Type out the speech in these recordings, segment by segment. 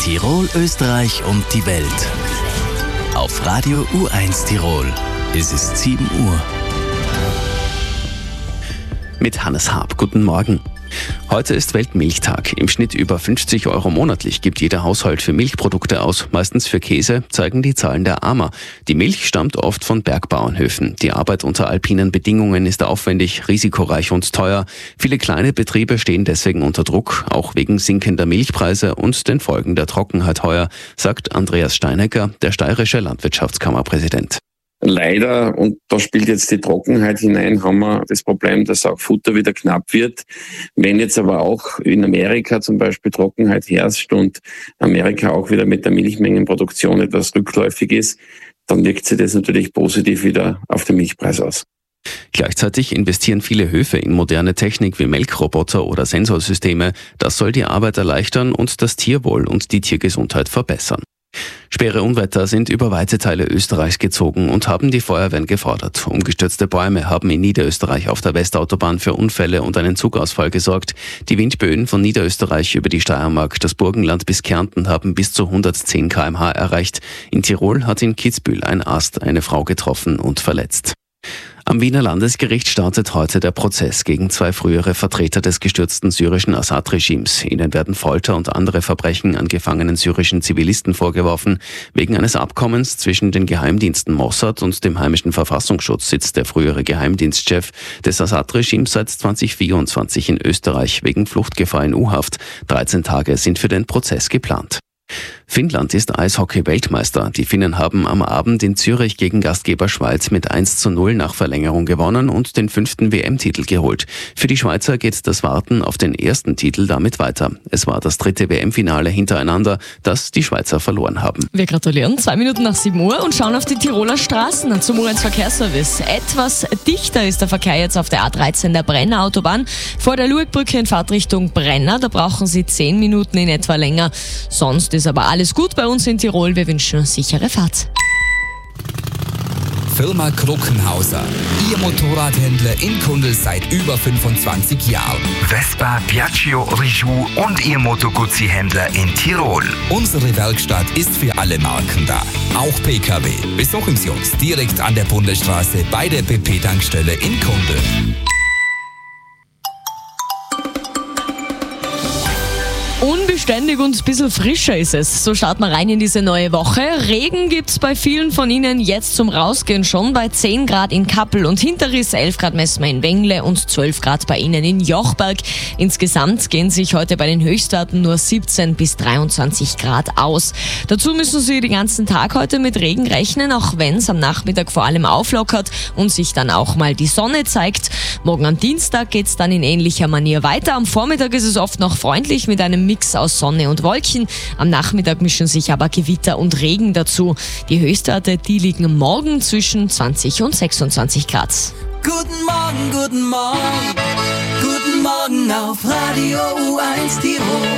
Tirol, Österreich und die Welt. Auf Radio U1 Tirol. Es ist 7 Uhr. Mit Hannes Haab. Guten Morgen. Heute ist Weltmilchtag. Im Schnitt über 50 € monatlich gibt jeder Haushalt für Milchprodukte aus, meistens für Käse, zeigen die Zahlen der AMA. Die Milch stammt oft von Bergbauernhöfen. Die Arbeit unter alpinen Bedingungen ist aufwendig, risikoreich und teuer. Viele kleine Betriebe stehen deswegen unter Druck, auch wegen sinkender Milchpreise und den Folgen der Trockenheit heuer, sagt Andreas Steinecker, der steirische Landwirtschaftskammerpräsident. Leider, und da spielt jetzt die Trockenheit hinein, haben wir das Problem, dass auch Futter wieder knapp wird. Wenn jetzt aber auch in Amerika zum Beispiel Trockenheit herrscht und Amerika auch wieder mit der Milchmengenproduktion etwas rückläufig ist, dann wirkt sich das natürlich positiv wieder auf den Milchpreis aus. Gleichzeitig investieren viele Höfe in moderne Technik wie Melkroboter oder Sensorsysteme. Das soll die Arbeit erleichtern und das Tierwohl und die Tiergesundheit verbessern. Schwere Unwetter sind über weite Teile Österreichs gezogen und haben die Feuerwehren gefordert. Umgestürzte Bäume haben in Niederösterreich auf der Westautobahn für Unfälle und einen Zugausfall gesorgt. Die Windböen von Niederösterreich über die Steiermark, das Burgenland bis Kärnten haben bis zu 110 km/h erreicht. In Tirol hat in Kitzbühel ein Ast eine Frau getroffen und verletzt. Am Wiener Landesgericht startet heute der Prozess gegen 2 frühere Vertreter des gestürzten syrischen Assad-Regimes. Ihnen werden Folter und andere Verbrechen an gefangenen syrischen Zivilisten vorgeworfen. Wegen eines Abkommens zwischen den Geheimdiensten Mossad und dem heimischen Verfassungsschutz sitzt der frühere Geheimdienstchef des Assad-Regimes seit 2024 in Österreich wegen Fluchtgefahr in U-Haft. 13 Tage sind für den Prozess geplant. Finnland ist Eishockey-Weltmeister. Die Finnen haben am Abend in Zürich gegen Gastgeber Schweiz mit 1:0 nach Verlängerung gewonnen und den 5. WM-Titel geholt. Für die Schweizer geht das Warten auf den ersten Titel damit weiter. Es war das 3. WM-Finale hintereinander, das die Schweizer verloren haben. Wir gratulieren, 2 Minuten nach 7 Uhr und schauen auf die Tiroler Straßen zum U1 Verkehrsservice. Etwas dichter ist der Verkehr jetzt auf der A13 der Brenner Autobahn. Vor der Luegbrücke in Fahrtrichtung Brenner, da brauchen Sie 10 Minuten in etwa länger. Sonst ist aber alles gut bei uns in Tirol. Wir wünschen eine sichere Fahrt. Firma Kruckenhauser. Ihr Motorradhändler in Kundl seit über 25 Jahren. Vespa, Piaggio, Rijou und Ihr Moto Guzzi-Händler in Tirol. Unsere Werkstatt ist für alle Marken da. Auch PKW. Besuchen Sie uns direkt an der Bundesstraße bei der BP-Tankstelle in Kundl. Unbeständig und ein bisschen frischer ist es. So starten wir rein in diese neue Woche. Regen gibt's bei vielen von Ihnen jetzt zum Rausgehen schon. Bei 10 Grad in Kappel und Hinterriss, 11 Grad messen wir in Wengle und 12 Grad bei Ihnen in Jochberg. Insgesamt gehen sich heute bei den Höchstwerten nur 17 bis 23 Grad aus. Dazu müssen Sie den ganzen Tag heute mit Regen rechnen, auch wenn es am Nachmittag vor allem auflockert und sich dann auch mal die Sonne zeigt. Morgen am Dienstag geht's dann in ähnlicher Manier weiter. Am Vormittag ist es oft noch freundlich mit einem Mix aus Sonne und Wolken. Am Nachmittag mischen sich aber Gewitter und Regen dazu. Die Höchstwerte, die liegen morgen zwischen 20 und 26 Grad. Guten Morgen, guten Morgen, guten Morgen auf Radio U1 Tirol.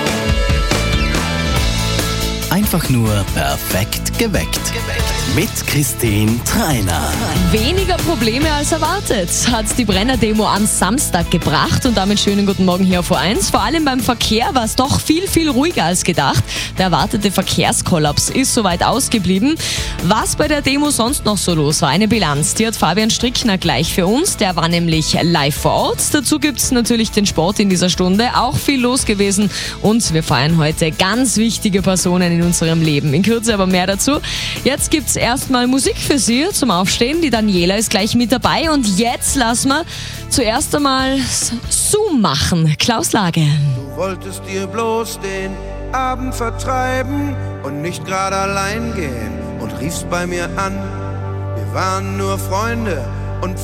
Einfach nur perfekt geweckt. Mit Christine Treiner. Weniger Probleme als erwartet hat die Brenner-Demo am Samstag gebracht und damit schönen guten Morgen hier auf U1. Vor allem beim Verkehr war es doch viel, viel ruhiger als gedacht. Der erwartete Verkehrskollaps ist soweit ausgeblieben. Was bei der Demo sonst noch so los war, eine Bilanz, die hat Fabian Strickner gleich für uns. Der war nämlich live vor Ort. Dazu gibt es natürlich den Sport in dieser Stunde. Auch viel los gewesen und wir feiern heute ganz wichtige Personen in unserem Leben. In Kürze aber mehr dazu. Jetzt gibt's erstmal Musik für Sie zum Aufstehen. Die Daniela ist gleich mit dabei und jetzt lassen wir zuerst einmal Zoom machen. Klaus Lage. Du wolltest dir bloß den Abend vertreiben und nicht gerade allein gehen und riefst bei mir an. Wir waren nur Freunde